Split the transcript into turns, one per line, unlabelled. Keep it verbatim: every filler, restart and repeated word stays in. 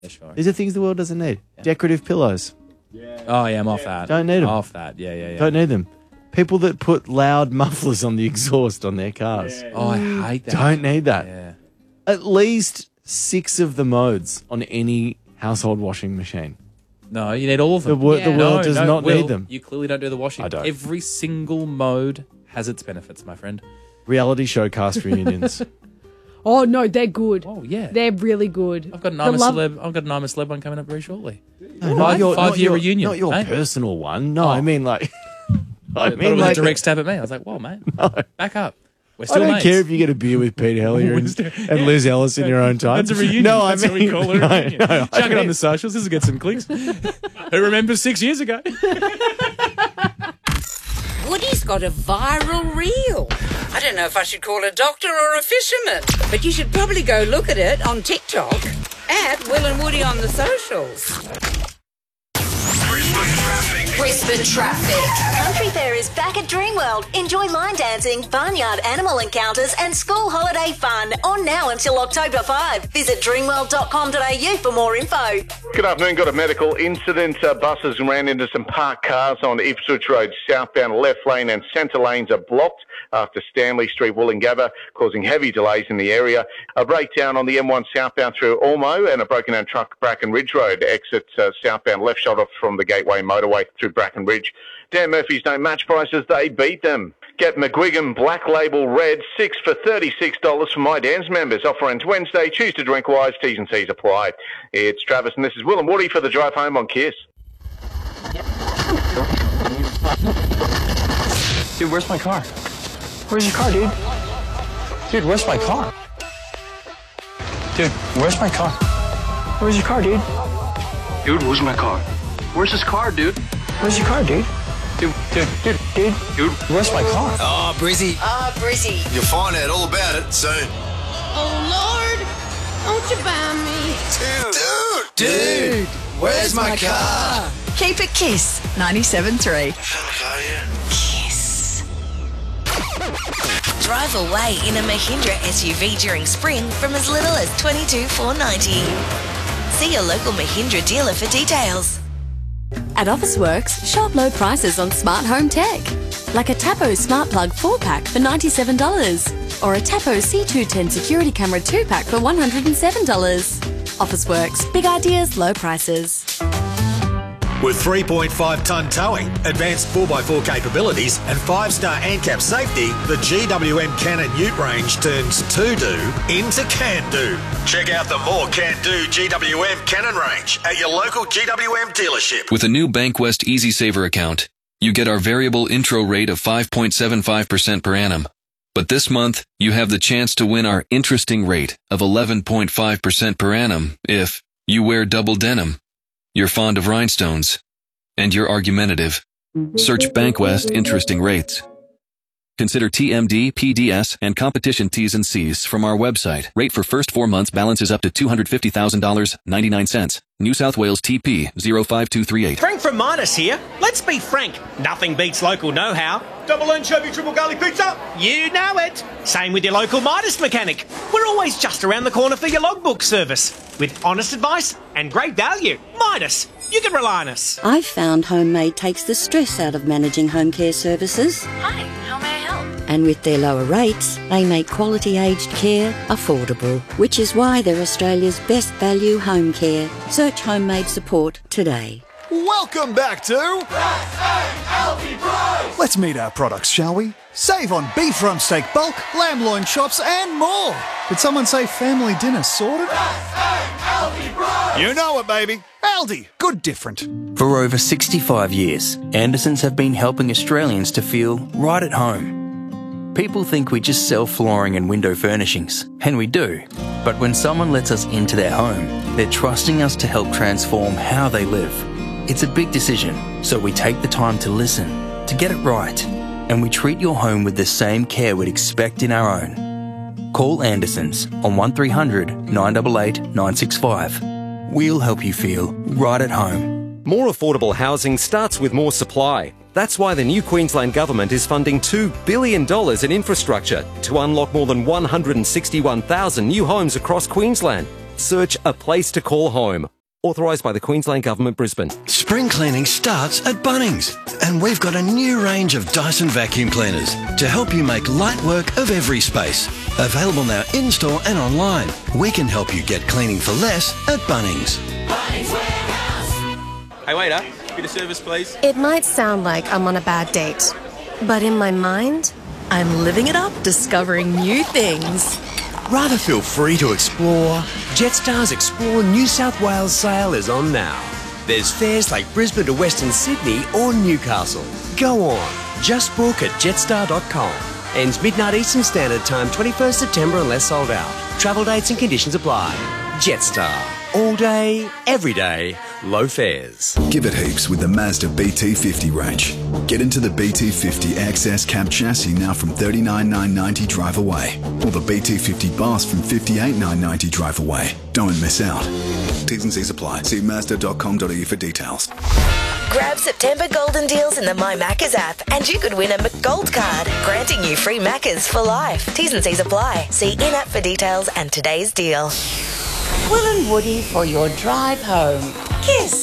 Yeah, sure.
These are things the world doesn't need.
Yeah.
Decorative pillows.
Yeah. Oh, yeah, I'm off that.
Don't need them.
Off that, yeah, yeah, yeah.
Don't need them. People that put loud mufflers on the exhaust on their cars.
Oh, I hate that.
Don't need that.
Yeah.
At least six of the modes on any household washing machine.
No, you need all of them.
The, wo-
Yeah.
the world
no,
does
no,
not
Will,
need them.
You clearly don't do the washing.
I don't.
Every single mode has its benefits, my friend.
Reality show cast reunions.
Oh, no, they're good.
Oh, yeah.
They're really good.
I've got an
The
I'm a
love-
celeb. I've got an I'm a celeb one coming up very shortly.
No,
Five-
your-
five-year
your-
reunion,
Not your
eh?
personal one. No,
Oh.
I mean like. I
I thought it
mean
was
like.
a direct stab at me. I was like, "Whoa, mate, back up. We're
I
still
don't
mates."
care if you get a beer with Pete Hellier and, and Liz Ellis in your own time.
That's a reunion.
No, I
That's
mean,
what we call it.
no,
A reunion.
no,
Chuck
I
it on
mean-
the socials. This will get some clicks. Who remembers six years ago?
Woody's got a viral reel. I don't know if I should call a doctor or a fisherman, but you should probably go look at it on TikTok at Will and Woody on the socials.
Brisbane traffic. Country Fair is back at Dreamworld. Enjoy line dancing, barnyard animal encounters and school holiday fun on now until October fifth. Visit dreamworld dot com dot a u for more info.
Good afternoon. Got a medical incident. Uh, buses ran into some parked cars on Ipswich Road southbound. Left lane and centre lanes are blocked after Stanley Street, Woolloongabba, causing heavy delays in the area. A breakdown on the M one southbound through Ormo and a broken down truck Bracken Ridge Road. Exit uh, southbound left shot off from the Gateway motorway through Bracken Ridge. Dan Murphy's don't match prices. They beat them. Get McGuigan Black Label Red, six for thirty-six dollars for My Dan's members. Offer ends Wednesday. Choose to drink wise. T's and C's apply. It's Travis and this is Will and Woody for the drive home on Kiss.
Dude, where's my car? Where's your car, dude? Dude, where's my car? Dude, where's my car? Where's your car, dude? Dude, where's my car? Where's his car, dude? Where's your car, dude? Dude, dude, dude, dude, dude, where's my car?
Oh, Brizzy.
Ah, Brizzy.
You'll find out all about it soon.
Oh, Lord, don't you buy me?
Dude, dude, where's my car?
Keep it Kiss ninety-seven point three.
Kiss. Drive away in a Mahindra S U V during spring from as little as twenty-two thousand four hundred ninety dollars. See your local Mahindra dealer for details.
At Officeworks, shop low prices on smart home tech. Like a Tapo Smart Plug four pack for ninety-seven dollars. Or a Tapo C two ten Security Camera two pack for one hundred seven dollars. Officeworks, big ideas, low prices.
With three point five tonne towing, advanced four by four capabilities and five star ANCAP safety, the G W M Cannon Ute range turns to-do into can-do. Check out the more can-do G W M Cannon range at your local G W M dealership.
With a new Bankwest Easy Saver account, you get our variable intro rate of five point seven five percent per annum. But this month, you have the chance to win our interesting rate of eleven point five percent per annum if you wear double denim, you're fond of rhinestones, and you're argumentative. Search Bankwest Interesting Rates. Consider T M D, P D S, and competition T's and C's from our website. Rate for first four months balance is up to two hundred fifty thousand dollars and ninety-nine cents. New South Wales T P zero five two three eight.
Frank from Midas here. Let's be frank. Nothing beats local know-how. Double anchovy triple garlic pizza. You know it. Same with your local Midas mechanic. We're always just around the corner for your logbook service. With honest advice and great value. Midas. You can rely on us.
I've found Homemade takes the stress out of managing home care services.
Hi, how may I help?
And with their lower rates, they make quality aged care affordable, which is why they're Australia's best value home care. Search Homemade support today.
Welcome back to Let's meet our products, shall we? Save on beef rump steak bulk, lamb loin chops and more. Did someone say family dinner sorted? You know it, baby. Aldi, good different.
For over sixty-five years, Andersons have been helping Australians to feel right at home. People think we just sell flooring and window furnishings, and we do. But when someone lets us into their home, they're trusting us to help transform how they live. It's a big decision, so we take the time to listen, to get it right, and we treat your home with the same care we'd expect in our own. Call Andersons on one three hundred nine eight eight nine six five. We'll help you feel right at home.
More affordable housing starts with more supply. That's why the new Queensland Government is funding two billion dollars in infrastructure to unlock more than one hundred sixty-one thousand new homes across Queensland. Search A Place to Call Home. Authorised by the Queensland Government, Brisbane.
Spring cleaning starts at Bunnings, and we've got a new range of Dyson vacuum cleaners to help you make light work of every space. Available now in-store and online. We can help you get cleaning for less at Bunnings.
Bunnings Warehouse. Hey waiter, bit of service please.
It might sound like I'm on a bad date, but in my mind, I'm living it up, discovering new things.
Rather feel free to explore? Jetstar's Explore New South Wales sale is on now. There's fares like Brisbane to Western Sydney or Newcastle. Go on, just book at jetstar dot com. Ends midnight Eastern Standard Time, twenty-first September unless sold out. Travel dates and conditions apply. Jetstar. All day, every day, low fares.
Give it heaps with the Mazda B T fifty range. Get into the B T fifty X S cab chassis now from thirty-nine thousand nine hundred ninety drive away. Or the B T fifty Bus from fifty-eight thousand nine hundred ninety drive away. Don't miss out. T's and C's apply. See mazda dot com dot a u for details.
Grab September golden deals in the My Maccas app and you could win a McGold card, granting you free Maccas for life. T's and C's apply. See in-app for details and today's deal.
Will and Woody for your drive home. Kiss.